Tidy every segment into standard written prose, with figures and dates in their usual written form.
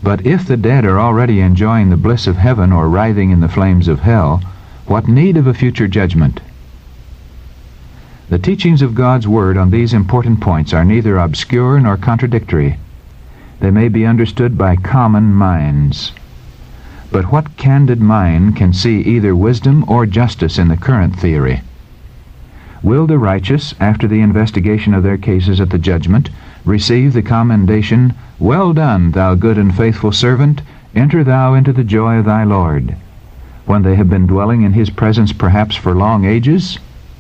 But if the dead are already enjoying the bliss of heaven or writhing in the flames of hell, what need of a future judgment? The teachings of God's Word on these important points are neither obscure nor contradictory. They may be understood by common minds. But what candid mind can see either wisdom or justice in the current theory? Will the righteous, after the investigation of their cases at the judgment, receive the commendation, "Well done, thou good and faithful servant, enter thou into the joy of thy Lord," when they have been dwelling in His presence perhaps for long ages?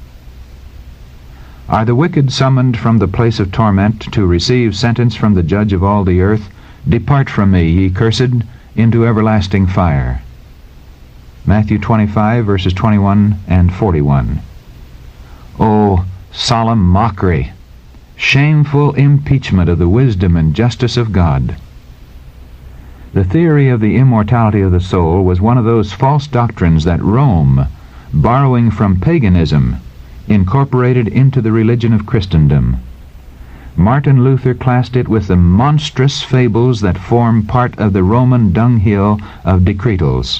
Are the wicked summoned from the place of torment to receive sentence from the judge of all the earth, "Depart from me, ye cursed, into everlasting fire"? Matthew 25, verses 21 and 41. Oh, solemn mockery! Shameful impeachment of the wisdom and justice of God! The theory of the immortality of the soul was one of those false doctrines that Rome, borrowing from paganism, incorporated into the religion of Christendom. Martin Luther classed it with the monstrous fables that form part of the Roman dunghill of decretals.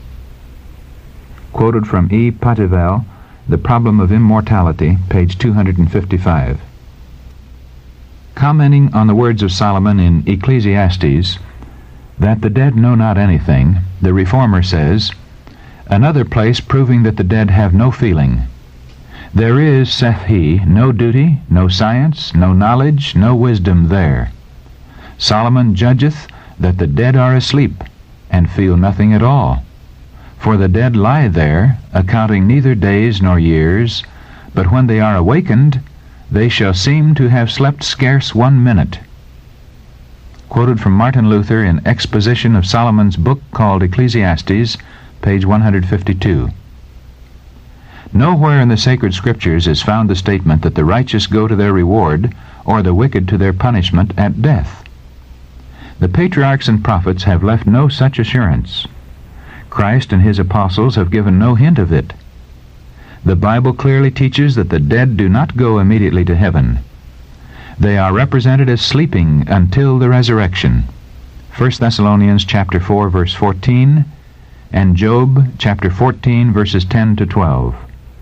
Quoted from E. Pativel, The Problem of Immortality, page 255. Commenting on the words of Solomon in Ecclesiastes, that the dead know not anything, the Reformer says, "Another place proving that the dead have no feeling. There is, saith he, no duty, no science, no knowledge, no wisdom there. Solomon judgeth that the dead are asleep, and feel nothing at all. For the dead lie there, accounting neither days nor years, but when they are awakened, they shall seem to have slept scarce 1 minute." Quoted from Martin Luther in Exposition of Solomon's book called Ecclesiastes, page 152. Nowhere in the sacred scriptures is found the statement that the righteous go to their reward, or the wicked to their punishment at death. The patriarchs and prophets have left no such assurance. Christ and His apostles have given no hint of it. The Bible clearly teaches that the dead do not go immediately to heaven. They are represented as sleeping until the resurrection. 1 Thessalonians chapter 4, verse 14, and Job chapter 14, verses 10 to 12.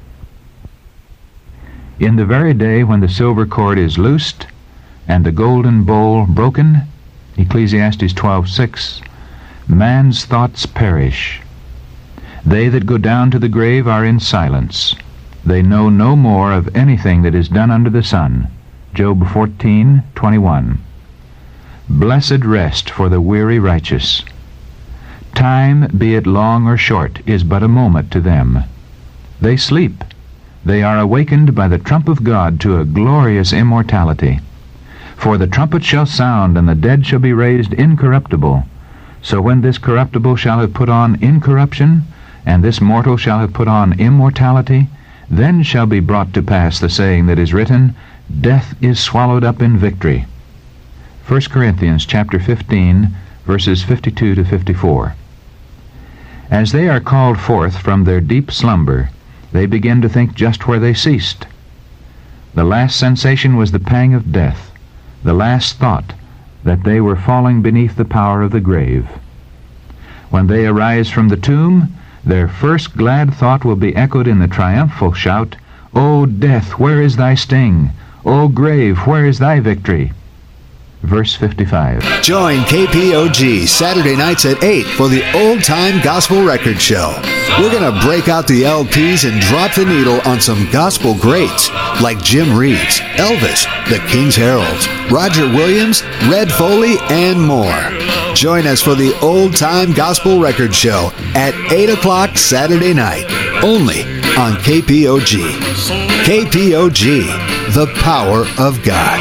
In the very day when the silver cord is loosed and the golden bowl broken, Ecclesiastes 12:6, man's thoughts perish. They that go down to the grave are in silence. They know no more of anything that is done under the sun. Job 14:21. Blessed rest for the weary righteous. Time, be it long or short, is but a moment to them. They sleep. They are awakened by the trump of God to a glorious immortality. For the trumpet shall sound, and the dead shall be raised incorruptible. So when this corruptible shall have put on incorruption, and this mortal shall have put on immortality, then shall be brought to pass the saying that is written, "Death is swallowed up in victory." 1 Corinthians chapter 15, verses 52 to 54. As they are called forth from their deep slumber, they begin to think just where they ceased. The last sensation was the pang of death, the last thought that they were falling beneath the power of the grave. When they arise from the tomb, their first glad thought will be echoed in the triumphal shout, "O death, where is thy sting? O grave, where is thy victory?" Verse 55. Join KPOG Saturday nights at 8 for the Old Time Gospel Record Show. We're going to break out the LPs and drop the needle on some gospel greats like Jim Reeves, Elvis, the King's Heralds, Roger Williams, Red Foley, and more. Join us for the Old Time Gospel Record Show at 8 o'clock Saturday night, only on KPOG. KPOG, the power of God.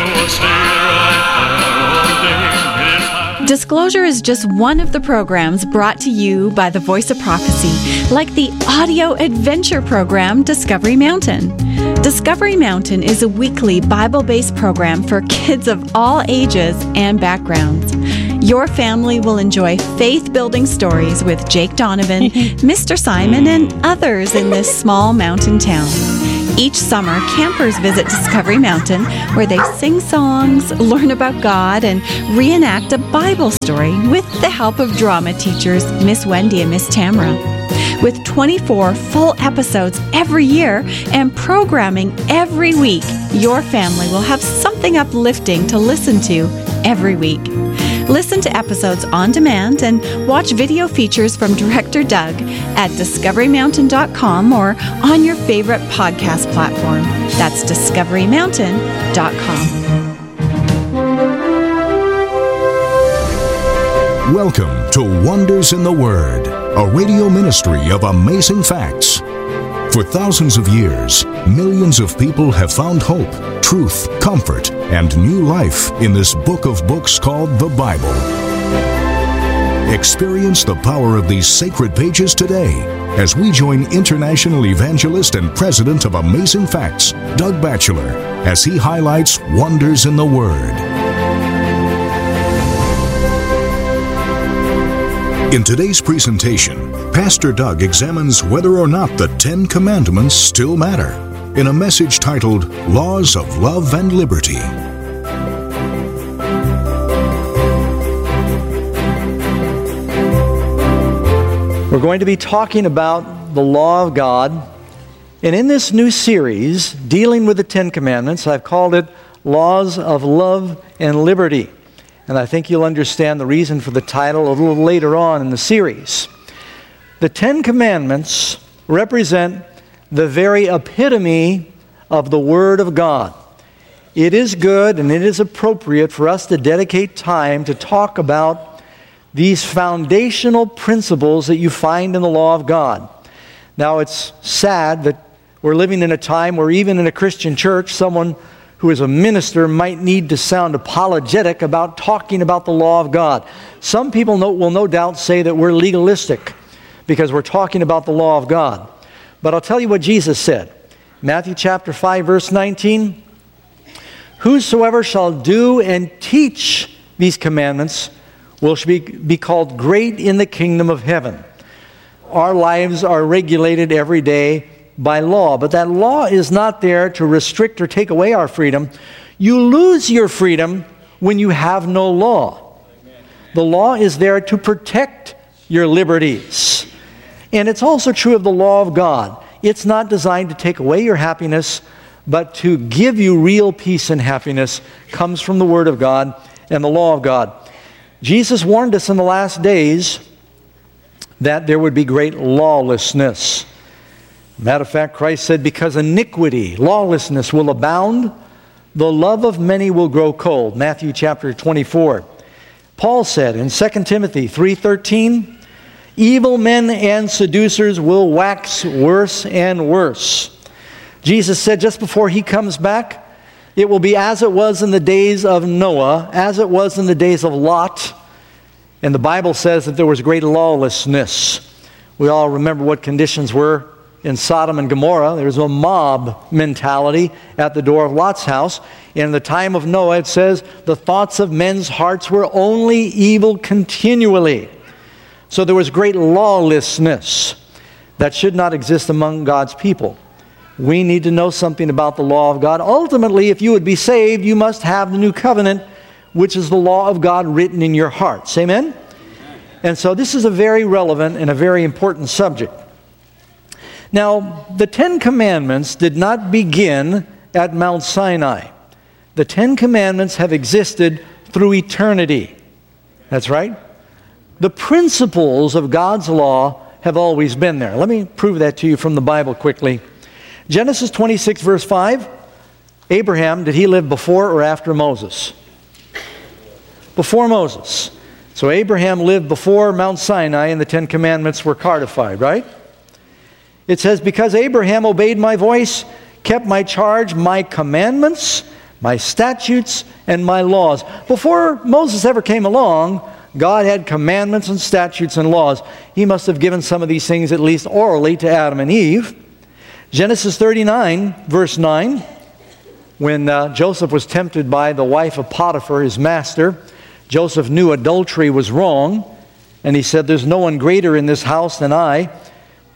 Disclosure is just one of the programs brought to you by the Voice of Prophecy, like the audio adventure program Discovery Mountain. Discovery Mountain is a weekly Bible-based program for kids of all ages and backgrounds. Your family will enjoy faith-building stories with Jake Donovan, Mr. Simon, and others in this small mountain town. Each summer, campers visit Discovery Mountain, where they sing songs, learn about God, and reenact a Bible story with the help of drama teachers Miss Wendy and Miss Tamra. With 24 full episodes every year and programming every week, your family will have something uplifting to listen to every week. Listen to episodes on demand and watch video features from Director Doug at discoverymountain.com or on your favorite podcast platform. That's discoverymountain.com. Welcome to Wonders in the Word, a radio ministry of amazing facts. For thousands of years, millions of people have found hope, truth, comfort, and new life in this book of books called the Bible. Experience the power of these sacred pages today as we join international evangelist and president of Amazing Facts, Doug Batchelor, as he highlights wonders in the Word. In today's presentation, Pastor Doug examines whether or not the Ten Commandments still matter in a message titled Laws of Love and Liberty. We're going to be talking about the law of God. And in this new series, dealing with the Ten Commandments, I've called it Laws of Love and Liberty. And I think you'll understand the reason for the title a little later on in the series. The Ten Commandments represent the very epitome of the Word of God. It is good and it is appropriate for us to dedicate time to talk about these foundational principles that you find in the law of God. Now, it's sad that we're living in a time where even in a Christian church, someone who is a minister might need to sound apologetic about talking about the law of God. Some people will no doubt say that we're legalistic because we're talking about the law of God. But I'll tell you what Jesus said. Matthew chapter 5, verse 19. Whosoever shall do and teach these commandments will be called great in the kingdom of heaven. Our lives are regulated every day by law, but that law is not there to restrict or take away our freedom. You lose your freedom when you have no law. The law is there to protect your liberties. And it's also true of the law of God. It's not designed to take away your happiness, but to give you real peace and happiness. Comes from the Word of God and the law of God. Jesus warned us in the last days that there would be great lawlessness. Matter of fact, Christ said, because iniquity, lawlessness will abound, the love of many will grow cold. Matthew chapter 24. Paul said in 2 Timothy 3:13, evil men and seducers will wax worse and worse. Jesus said just before he comes back, it will be as it was in the days of Noah, as it was in the days of Lot. And the Bible says that there was great lawlessness. We all remember what conditions were in Sodom and Gomorrah. There was a mob mentality at the door of Lot's house. In the time of Noah, it says, the thoughts of men's hearts were only evil continually. So there was great lawlessness that should not exist among God's people. We need to know something about the law of God. Ultimately, if you would be saved, you must have the new covenant, which is the law of God written in your hearts. Amen? And so this is a very relevant and a very important subject. Now, the Ten Commandments did not begin at Mount Sinai. The Ten Commandments have existed through eternity. That's right. The principles of God's law have always been there. Let me prove that to you from the Bible quickly. Genesis 26, verse 5. Abraham, did he live before or after Moses? Before Moses. So Abraham lived before Mount Sinai and the Ten Commandments were codified, right? It says, because Abraham obeyed my voice, kept my charge, my commandments, my statutes, and my laws. Before Moses ever came along, God had commandments and statutes and laws. He must have given some of these things at least orally to Adam and Eve. Genesis 39, verse 9, when Joseph was tempted by the wife of Potiphar, his master, Joseph knew adultery was wrong, and he said, there's no one greater in this house than I.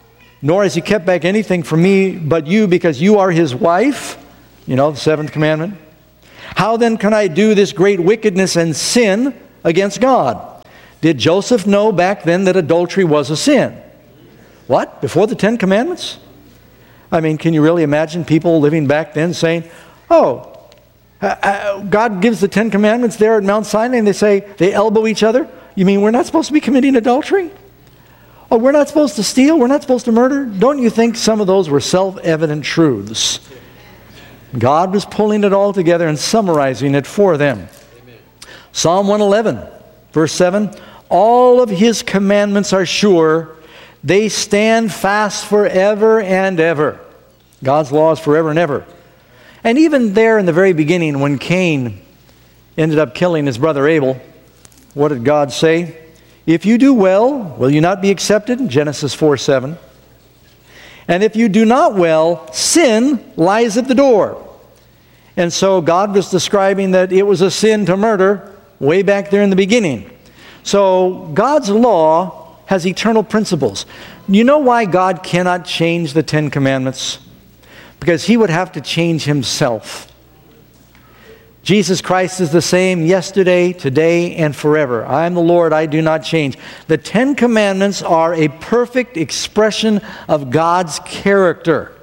Nor has he kept back anything from me but you, because you are his wife. You know, the seventh commandment. How then can I do this great wickedness and sin against God? Did Joseph know back then that adultery was a sin? What? Before the Ten Commandments? I mean, can you really imagine people living back then saying, oh, God gives the Ten Commandments there at Mount Sinai, and they elbow each other? You mean we're not supposed to be committing adultery? Oh, we're not supposed to steal? We're not supposed to murder? Don't you think some of those were self-evident truths? God was pulling it all together and summarizing it for them. Amen. Psalm 111, verse 7, all of his commandments are sure. They stand fast forever and ever. God's law is forever and ever. And even there in the very beginning, when Cain ended up killing his brother Abel, what did God say? If you do well, will you not be accepted? Genesis 4:7. And if you do not well, sin lies at the door. And so God was describing that it was a sin to murder way back there in the beginning. So God's law has eternal principles. You know why God cannot change the Ten Commandments? Because he would have to change himself. Jesus Christ is the same yesterday, today, and forever. I am the Lord, I do not change. The Ten Commandments are a perfect expression of God's character.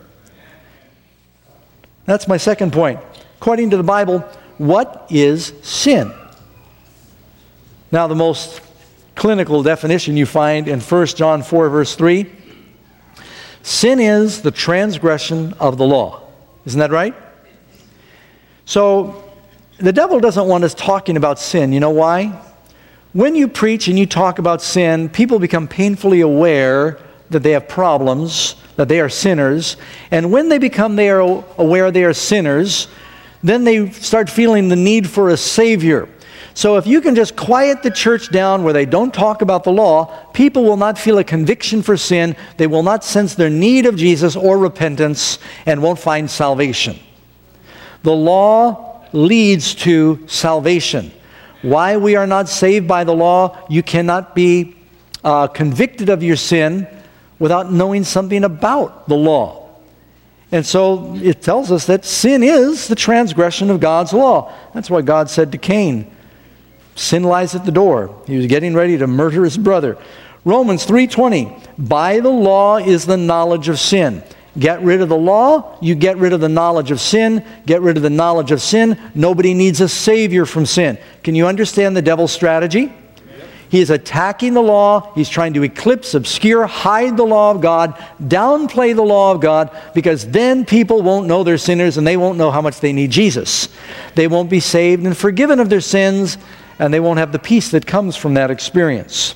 That's my second point. According to the Bible, what is sin? Now, the most clinical definition you find in 1 John 4, verse 3. Sin is the transgression of the law. Isn't that right? So, the devil doesn't want us talking about sin. You know why? When you preach and you talk about sin, people become painfully aware that they have problems, that they are sinners. And when they are aware they are sinners, then they start feeling the need for a Savior. So if you can just quiet the church down where they don't talk about the law, people will not feel a conviction for sin. They will not sense their need of Jesus or repentance and won't find salvation. The law leads to salvation. Why we are not saved by the law? You cannot be convicted of your sin without knowing something about the law. And so it tells us that sin is the transgression of God's law. That's why God said to Cain, sin lies at the door. He was getting ready to murder his brother. Romans 3:20, by the law is the knowledge of sin. Get rid of the law, you get rid of the knowledge of sin. Get rid of the knowledge of sin, nobody needs a Savior from sin. Can you understand the devil's strategy? He is attacking the law. He's trying to eclipse, obscure, hide the law of God, downplay the law of God, because then people won't know they're sinners and they won't know how much they need Jesus. They won't be saved and forgiven of their sins, and they won't have the peace that comes from that experience.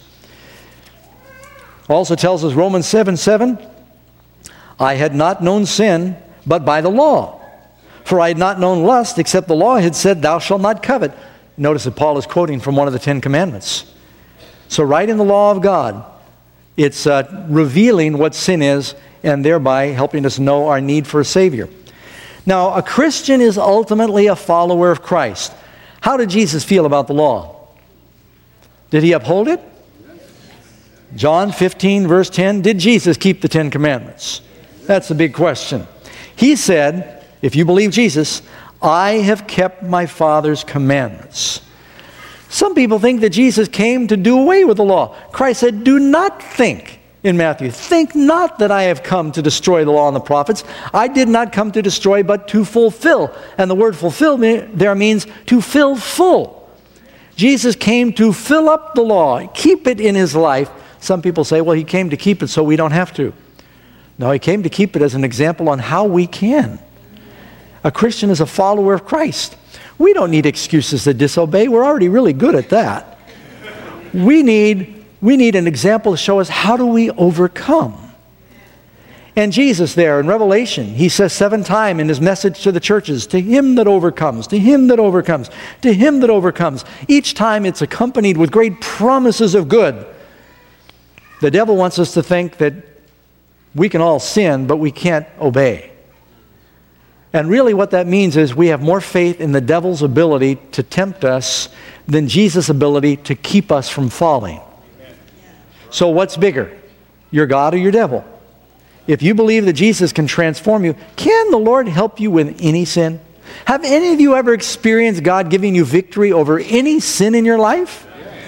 Also tells us Romans 7:7, I had not known sin but by the law. For I had not known lust except the law had said, thou shalt not covet. Notice that Paul is quoting from one of the Ten Commandments. So right in the law of God, it's revealing what sin is and thereby helping us know our need for a Savior. Now, a Christian is ultimately a follower of Christ. How did Jesus feel about the law? Did he uphold it? John 15, verse 10, did Jesus keep the Ten Commandments? That's the big question. He said, if you believe Jesus, I have kept my Father's commandments. Some people think that Jesus came to do away with the law. Christ said, do not think, in Matthew, think not that I have come to destroy the law and the prophets. I did not come to destroy, but to fulfill. And the word fulfill there means to fill full. Jesus came to fill up the law, keep it in his life. Some people say, well, he came to keep it so we don't have to. No, he came to keep it as an example on how we can. A Christian is a follower of Christ. We don't need excuses to disobey. We're already really good at that. We need an example to show us how do we overcome. And Jesus there in Revelation, he says 7 times in his message to the churches, to him that overcomes, to him that overcomes, to him that overcomes. Each time it's accompanied with great promises of good. The devil wants us to think that we can all sin, but we can't obey. And really what that means is we have more faith in the devil's ability to tempt us than Jesus' ability to keep us from falling. So what's bigger, your God or your devil? if you believe that Jesus can transform you, can the Lord help you with any sin? Have any of you ever experienced God giving you victory over any sin in your life?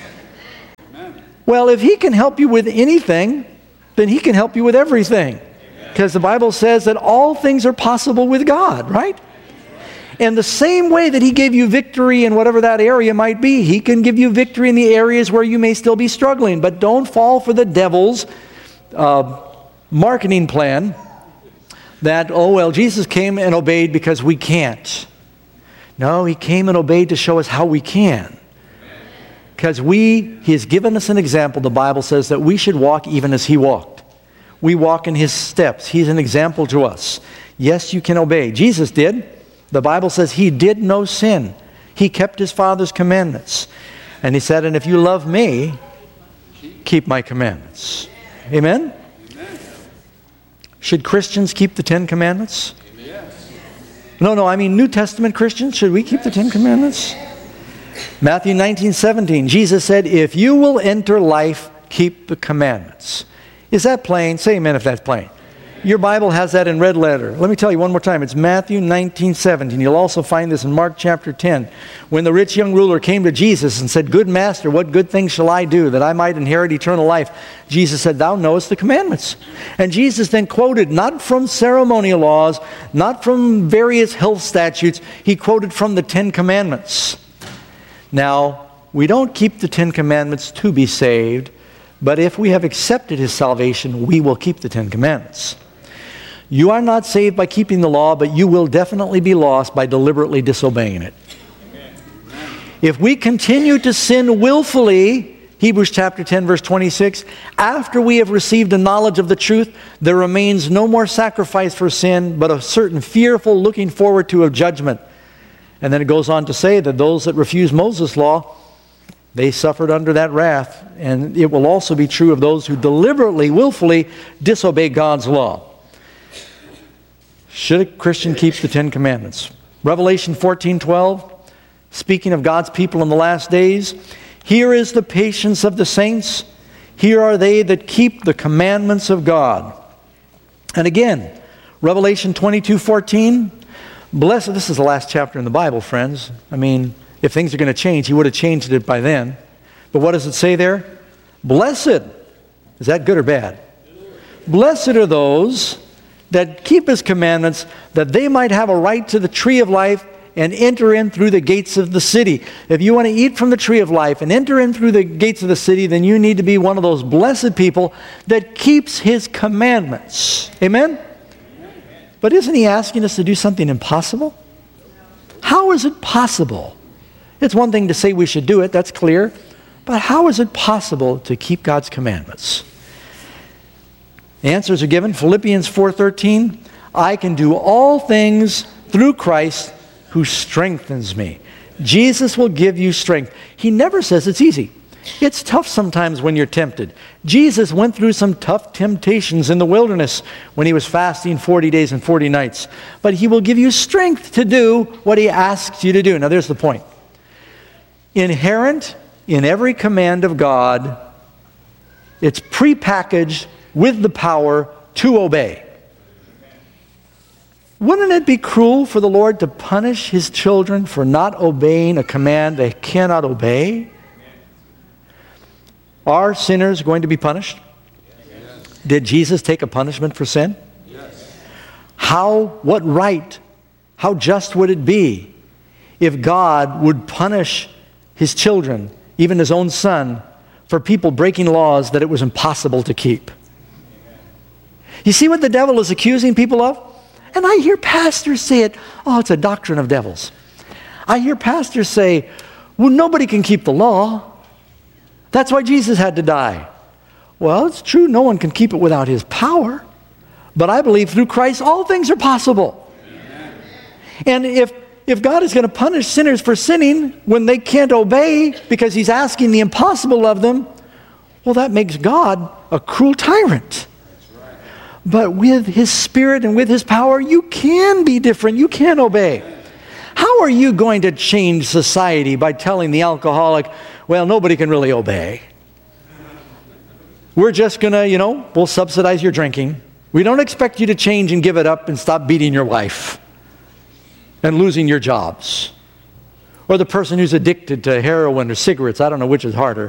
Well, if He can help you with anything, then He can help you with everything. Because the Bible says that all things are possible with God, right? And the same way that He gave you victory in whatever that area might be, He can give you victory in the areas where you may still be struggling. But don't fall for the devil's marketing plan that, oh, well, Jesus came and obeyed because we can't. No, He came and obeyed to show us how we can. Because He has given us an example. The Bible says that we should walk even as He walked. We walk in His steps. He's an example to us. Yes, you can obey. Jesus did. The Bible says He did no sin. He kept His Father's commandments. And He said, and if you love Me, keep My commandments. Amen? Should Christians keep the Ten Commandments? No, I mean New Testament Christians. Should we keep the Ten Commandments? Matthew 19:17, Jesus said, if you will enter life, keep the commandments. Is that plain? Say amen if that's plain. Your Bible has that in red letter. Let me tell you one more time. It's Matthew 19:17. You'll also find this in Mark chapter 10. When the rich young ruler came to Jesus and said, good master, what good thing shall I do that I might inherit eternal life? Jesus said, thou knowest the commandments. And Jesus then quoted not from ceremonial laws, not from various health statutes. He quoted from the Ten Commandments. Now, we don't keep the Ten Commandments to be saved, but if we have accepted His salvation, we will keep the Ten Commandments. You are not saved by keeping the law, but you will definitely be lost by deliberately disobeying it. If we continue to sin willfully, Hebrews chapter 10, verse 26, after we have received a knowledge of the truth, there remains no more sacrifice for sin, but a certain fearful looking forward to a judgment. And then it goes on to say that those that refuse Moses' law, they suffered under that wrath. And it will also be true of those who deliberately, willfully disobey God's law. Should a Christian keep the Ten Commandments? Revelation 14:12, speaking of God's people in the last days, here is the patience of the saints. Here are they that keep the commandments of God. And again, Revelation 22:14, blessed, this is the last chapter in the Bible, friends. I mean, if things are going to change, He would have changed it by then. But what does it say there? Blessed. Is that good or bad? Blessed are those that keep His commandments, that they might have a right to the tree of life and enter in through the gates of the city. If you want to eat from the tree of life and enter in through the gates of the city, then you need to be one of those blessed people that keeps His commandments. Amen? But isn't He asking us to do something impossible? How is it possible? It's one thing to say we should do it, that's clear. But how is it possible to keep God's commandments? The answers are given. Philippians 4:13, I can do all things through Christ who strengthens me. Jesus will give you strength. He never says it's easy. It's tough sometimes when you're tempted. Jesus went through some tough temptations in the wilderness when He was fasting 40 days and 40 nights. But He will give you strength to do what He asks you to do. Now there's the point. Inherent in every command of God, it's prepackaged with the power to obey. Wouldn't it be cruel for the Lord to punish His children for not obeying a command they cannot obey? Are sinners going to be punished? Yes. Did Jesus take a punishment for sin? Yes. What right, how just would it be if God would punish His children, even His own Son, for people breaking laws that it was impossible to keep? You see what the devil is accusing people of? And I hear pastors say it, oh, it's a doctrine of devils. I hear pastors say, well, nobody can keep the law. That's why Jesus had to die. Well, it's true, no one can keep it without His power. But I believe through Christ all things are possible. Amen. And if God is going to punish sinners for sinning when they can't obey because He's asking the impossible of them, well, that makes God a cruel tyrant. But with His Spirit and with His power, you can be different. You can obey. How are you going to change society by telling the alcoholic, well, nobody can really obey? We're just going to, we'll subsidize your drinking. We don't expect you to change and give it up and stop beating your wife and losing your jobs. Or the person who's addicted to heroin or cigarettes. I don't know which is harder.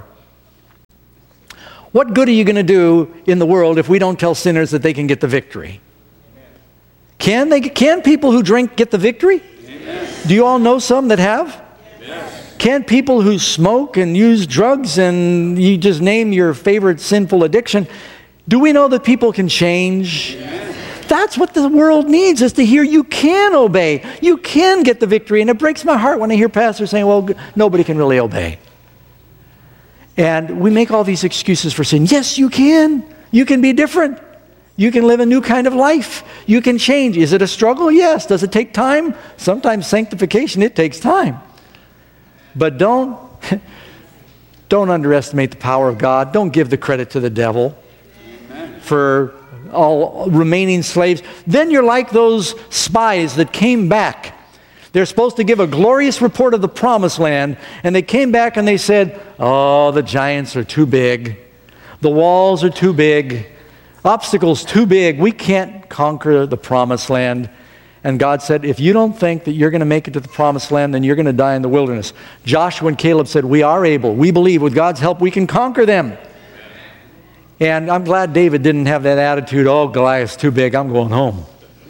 What good are you going to do in the world if we don't tell sinners that they can get the victory? Can people who drink get the victory? Amen. Do you all know some that have? Yes. Can people who smoke and use drugs, and you just name your favorite sinful addiction, do we know that people can change? Yes. That's what the world needs, is to hear you can obey. You can get the victory. And it breaks my heart when I hear pastors saying, well, nobody can really obey. And we make all these excuses for sin. Yes, you can. You can be different. You can live a new kind of life. You can change. Is it a struggle? Yes. Does it take time? Sometimes sanctification, it takes time. But don't underestimate the power of God. Don't give the credit to the devil. Amen. For all remaining slaves. Then you're like those spies that came back. They're supposed to give a glorious report of the promised land, and they came back and they said, oh, the giants are too big. The walls are too big. Obstacles too big. We can't conquer the promised land. And God said, if you don't think that you're going to make it to the promised land, then you're going to die in the wilderness. Joshua and Caleb said, we are able. We believe with God's help we can conquer them. And I'm glad David didn't have that attitude, oh, Goliath's too big, I'm going home.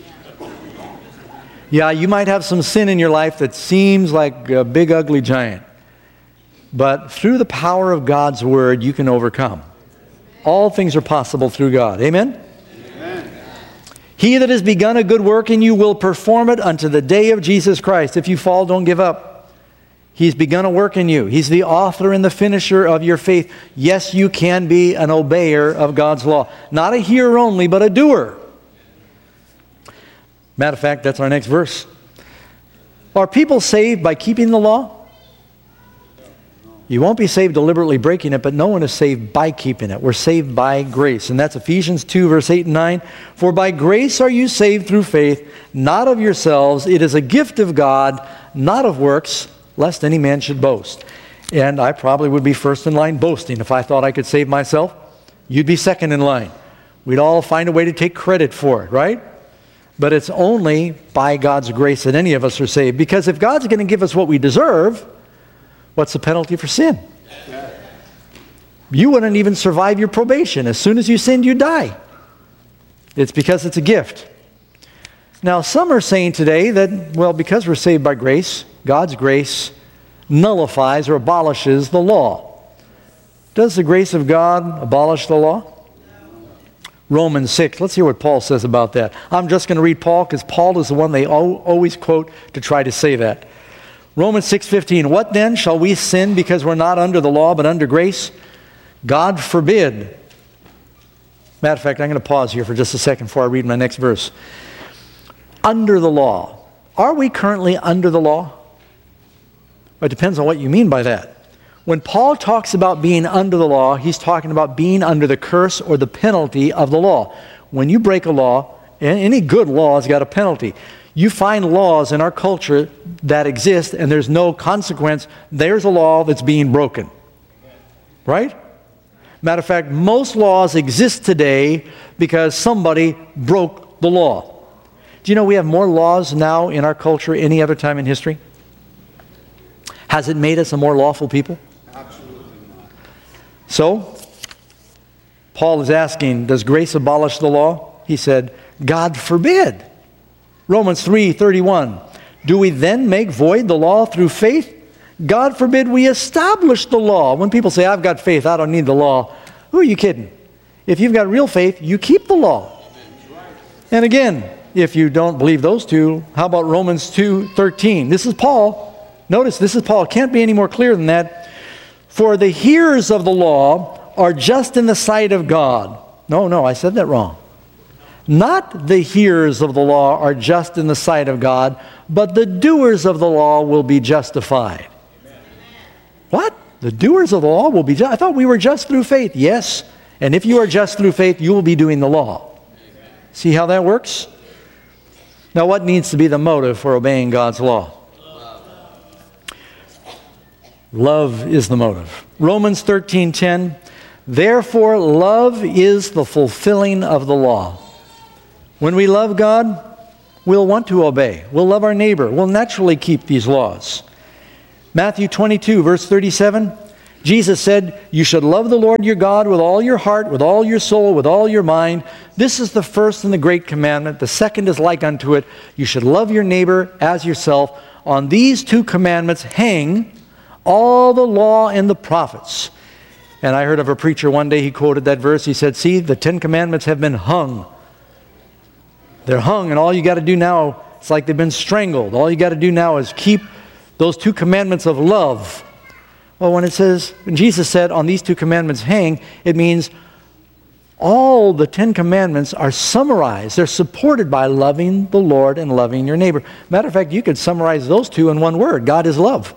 Yeah, you might have some sin in your life that seems like a big, ugly giant. But through the power of God's word, you can overcome. All things are possible through God. Amen? Amen. He that has begun a good work in you will perform it unto the day of Jesus Christ. If you fall, don't give up. He's begun a work in you. He's the author and the finisher of your faith. Yes, you can be an obeyer of God's law. Not a hearer only, but a doer. Matter of fact, that's our next verse. Are people saved by keeping the law? You won't be saved deliberately breaking it, but no one is saved by keeping it. We're saved by grace. And that's Ephesians 2, verse 8 and 9. For by grace are you saved through faith, not of yourselves. It is a gift of God, not of works, lest any man should boast. And I probably would be first in line boasting if I thought I could save myself. You'd be second in line. We'd all find a way to take credit for it, right? But it's only by God's grace that any of us are saved. Because if God's going to give us what we deserve, what's the penalty for sin? You wouldn't even survive your probation. As soon as you sinned, you die. It's because it's a gift. Now, some are saying today that, well, because we're saved by grace, God's grace nullifies or abolishes the law. Does the grace of God abolish the law? Romans 6. Let's hear what Paul says about that. I'm just going to read Paul because Paul is the one they always quote to try to say that. Romans 6:15. What then? Shall we sin because we're not under the law but under grace? God forbid. Matter of fact, I'm going to pause here for just a second before I read my next verse. Under the law. Are we currently under the law? It depends on what you mean by that. When Paul talks about being under the law, he's talking about being under the curse or the penalty of the law. When you break a law, any good law has got a penalty. You find laws in our culture that exist and there's no consequence. There's a law that's being broken. Right? Matter of fact, most laws exist today because somebody broke the law. Do you know we have more laws now in our culture than any other time in history? Has it made us a more lawful people? Absolutely not. So, Paul is asking, does grace abolish the law? He said, God forbid. Romans 3:31. Do we then make void the law through faith? God forbid we establish the law. When people say, I've got faith, I don't need the law. Who are you kidding? If you've got real faith, you keep the law. And again, if you don't believe those two, how about Romans 2:13? This is Paul. Notice, this is Paul. It can't be any more clear than that. For the hearers of the law are just in the sight of God. No, I said that wrong. Not the hearers of the law are just in the sight of God, but the doers of the law will be justified. Amen. What? The doers of the law will be justified? I thought we were just through faith. Yes. And if you are just through faith, you will be doing the law. Amen. See how that works? Now, what needs to be the motive for obeying God's law? Love is the motive. Romans 13:10. Therefore, love is the fulfilling of the law. When we love God, we'll want to obey. We'll love our neighbor. We'll naturally keep these laws. Matthew 22, verse 37, Jesus said, "You should love the Lord your God with all your heart, with all your soul, with all your mind. This is the first and the great commandment. The second is like unto it. You should love your neighbor as yourself. On these two commandments hang all the law and the prophets." And I heard of a preacher one day, he quoted that verse. He said, "See, the 10 commandments have been hung. They're hung, and all you got to do now, it's like they've been strangled. All you got to do now is keep those 2 commandments of love." Well, when Jesus said, "On these 2 commandments hang," it means all the 10 commandments are summarized. They're supported by loving the Lord and loving your neighbor. Matter of fact, you could summarize those 2 in one word. God is love.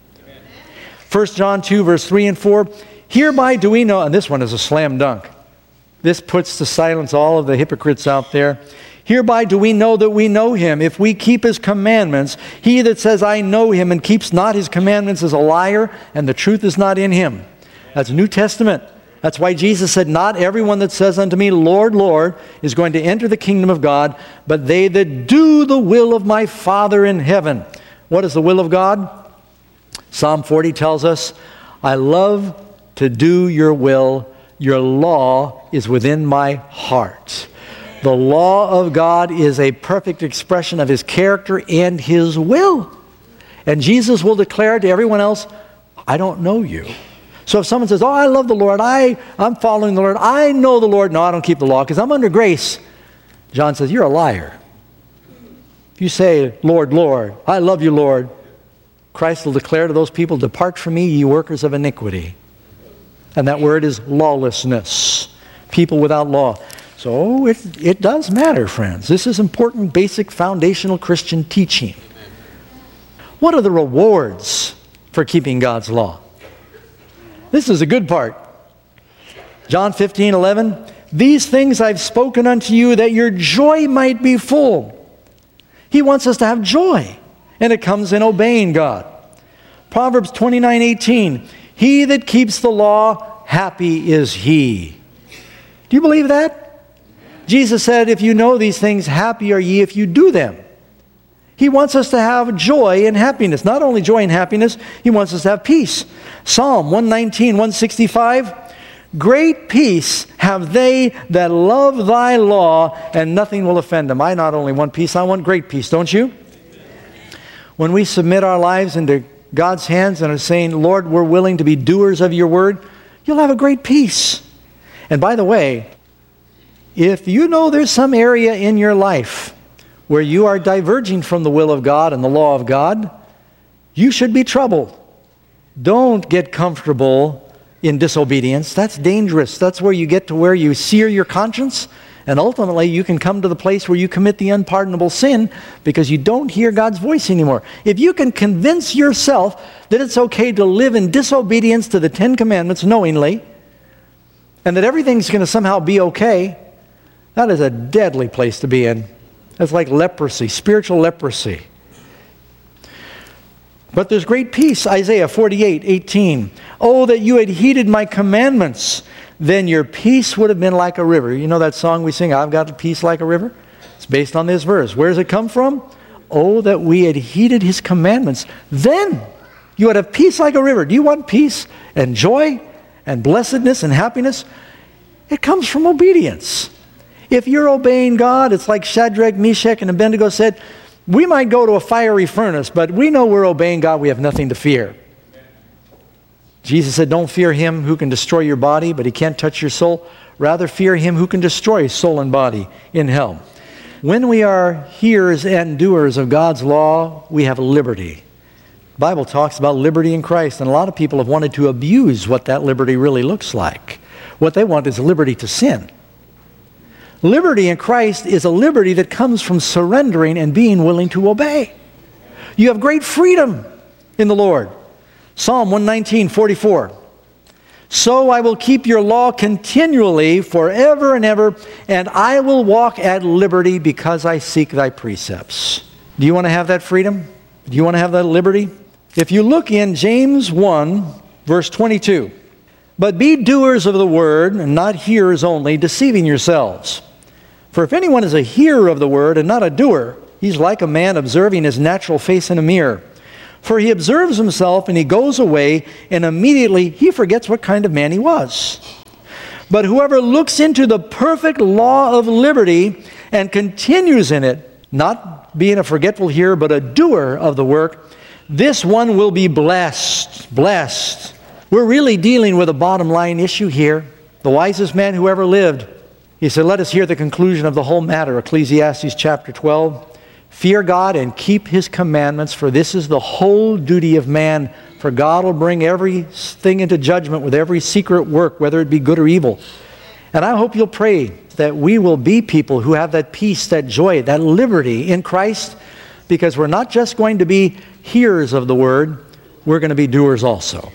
1 John 2, verse 3 and 4, "Hereby do we know," and this one is a slam dunk. This puts to silence all of the hypocrites out there. "Hereby do we know that we know him, if we keep his commandments. He that says, 'I know him,' and keeps not his commandments is a liar, and the truth is not in him." That's New Testament. That's why Jesus said, "Not everyone that says unto me, Lord, Lord, is going to enter the kingdom of God, but they that do the will of my Father in heaven." What is the will of God? Psalm 40 tells us, "I love to do your will. Your law is within my heart." The law of God is a perfect expression of his character and his will. And Jesus will declare to everyone else, "I don't know you." So if someone says, "Oh, I love the Lord, I'm following the Lord, I know the Lord," no, I don't keep the law because I'm under grace. John says, "You're a liar." If you say, "Lord, Lord, I love you, Lord," Christ will declare to those people, "Depart from me, ye workers of iniquity." And that word is lawlessness. People without law. So it does matter, friends. This is important, basic, foundational Christian teaching. What are the rewards for keeping God's law? This is a good part. John 15:11, "These things I've spoken unto you, that your joy might be full." He wants us to have joy, and it comes in obeying God. Proverbs 29:18, "He that keeps the law, happy is he." Do you believe that? Jesus said, "If you know these things, happy are ye if you do them." He wants us to have joy and happiness. Not only joy and happiness, he wants us to have peace. Psalm 119, 165, "Great peace have they that love thy law, and nothing will offend them." I not only want peace, I want great peace, don't you? When we submit our lives into God's hands and are saying, "Lord, we're willing to be doers of your word," you'll have a great peace. And by the way, if you know there's some area in your life where you are diverging from the will of God and the law of God, you should be troubled. Don't get comfortable in disobedience. That's dangerous. That's where you get to where you sear your conscience, and ultimately you can come to the place where you commit the unpardonable sin because you don't hear God's voice anymore. If you can convince yourself that it's okay to live in disobedience to the 10 Commandments knowingly, and that everything's going to somehow be okay, that is a deadly place to be in. That's like leprosy, spiritual leprosy. But there's great peace. Isaiah 48:18. "Oh, that you had heeded my commandments, then your peace would have been like a river." You know that song we sing, "I've got a peace like a river"? It's based on this verse. Where does it come from? "Oh, that we had heeded his commandments, then you would have peace like a river." Do you want peace and joy and blessedness and happiness? It comes from obedience. If you're obeying God, it's like Shadrach, Meshach, and Abednego said, we might go to a fiery furnace, but we know we're obeying God, we have nothing to fear. Jesus said, "Don't fear him who can destroy your body, but he can't touch your soul. Rather fear him who can destroy soul and body in hell." When we are hearers and doers of God's law, we have liberty. The Bible talks about liberty in Christ, and a lot of people have wanted to abuse what that liberty really looks like. What they want is liberty to sin. Liberty in Christ is a liberty that comes from surrendering and being willing to obey. You have great freedom in the Lord. Psalm 119:44. "So I will keep your law continually forever and ever, and I will walk at liberty because I seek thy precepts." Do you want to have that freedom? Do you want to have that liberty? If you look in James 1, verse 22, "But be doers of the word, and not hearers only, deceiving yourselves. For if anyone is a hearer of the word and not a doer, he's like a man observing his natural face in a mirror. For he observes himself and he goes away, and immediately he forgets what kind of man he was. But whoever looks into the perfect law of liberty and continues in it, not being a forgetful hearer, but a doer of the work, this one will be blessed. Blessed. We're really dealing with a bottom line issue here. The wisest man who ever lived, he said, let us hear the conclusion of the whole matter. Ecclesiastes chapter 12. Fear God and keep His commandments, for this is the whole duty of man. For God will bring everything into judgment with every secret work, whether it be good or evil. And I hope you'll pray that we will be people who have that peace, that joy, that liberty in Christ, because we're not just going to be hearers of the word, we're going to be doers also.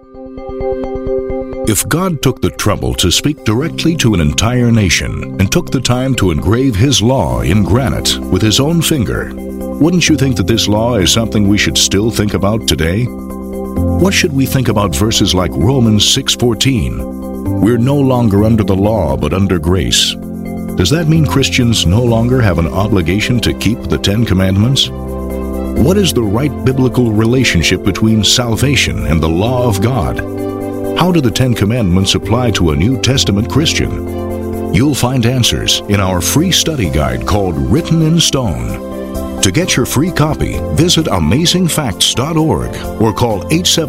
If God took the trouble to speak directly to an entire nation and took the time to engrave His law in granite with His own finger, wouldn't you think that this law is something we should still think about today? What should we think about verses like Romans 6:14? We're no longer under the law, but under grace. Does that mean Christians no longer have an obligation to keep the Ten Commandments? What is the right biblical relationship between salvation and the law of God? How do the Ten Commandments apply to a New Testament Christian? You'll find answers in our free study guide called Written in Stone. To get your free copy, visit AmazingFacts.org or call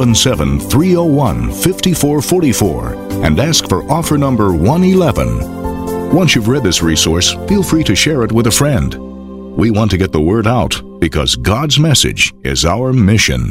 877-301-5444 and ask for offer number 111. Once you've read this resource, feel free to share it with a friend. We want to get the word out because God's message is our mission.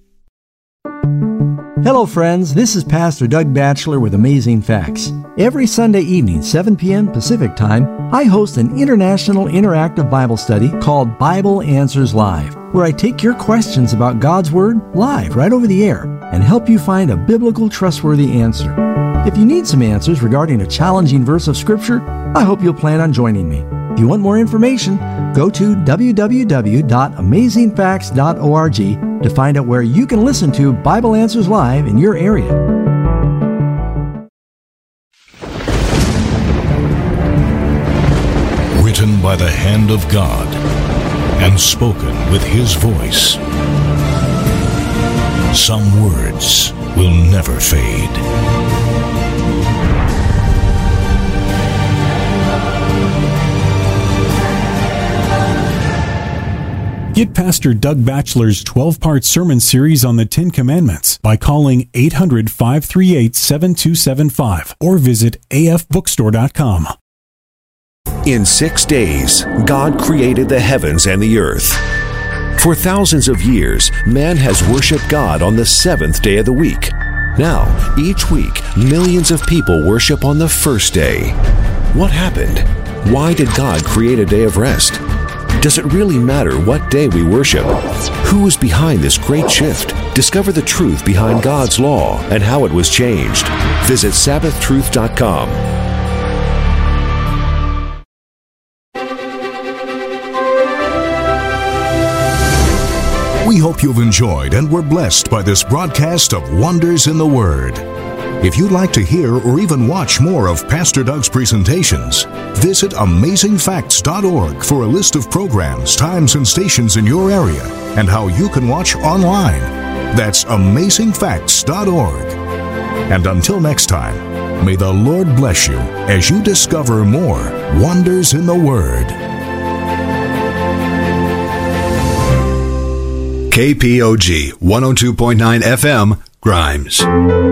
Hello friends, this is Pastor Doug Batchelor with Amazing Facts. Every Sunday evening, 7 p.m. Pacific Time, I host an international interactive Bible study called Bible Answers Live, where I take your questions about God's Word live right over the air and help you find a biblical, trustworthy answer. If you need some answers regarding a challenging verse of Scripture, I hope you'll plan on joining me. If you want more information, go to www.amazingfacts.org to find out where you can listen to Bible Answers Live in your area. Written by the hand of God and spoken with His voice, some words will never fade. Get Pastor Doug Batchelor's 12-part sermon series on the Ten Commandments by calling 800-538-7275 or visit afbookstore.com. In 6 days, God created the heavens and the earth. For thousands of years, man has worshiped God on the seventh day of the week. Now, each week, millions of people worship on the first day. What happened? Why did God create a day of rest? Does it really matter what day we worship? Who is behind this great shift? Discover the truth behind God's law and how it was changed. Visit SabbathTruth.com. We hope you've enjoyed and were blessed by this broadcast of Wonders in the Word. If you'd like to hear or even watch more of Pastor Doug's presentations, visit AmazingFacts.org for a list of programs, times, and stations in your area and how you can watch online. That's AmazingFacts.org. And until next time, may the Lord bless you as you discover more wonders in the Word. KPOG 102.9 FM, Grimes.